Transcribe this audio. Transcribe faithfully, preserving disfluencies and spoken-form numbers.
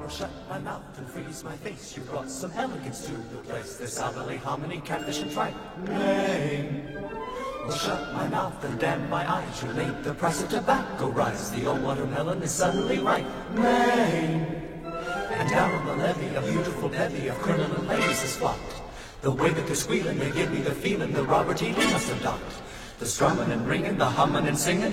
or shut my mouth and freeze my face. You brought some elegance to the place. There's salary, hominy, catfish, and tripe. Maine. Well, shut my mouth and damn my eyes. You made the price of tobacco rise. The old watermelon is suddenly ripe. Maine. And down on the levee, a beautiful bevy of crinoline ladies is flocked. The way that they're squealing, they give me the feeling the Robert E. Lee must have docked. The strumming and ringing, the humming and singing,